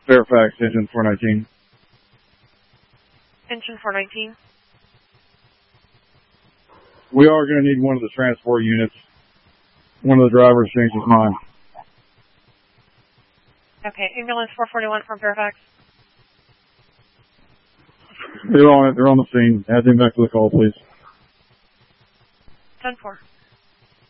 Fairfax, engine 419. Engine 419. We are going to need one of the transport units. One of the drivers changed his mind. Okay, ambulance 441 from Fairfax. They're on it. They're on the scene. Add them back to the call, please. 10-4.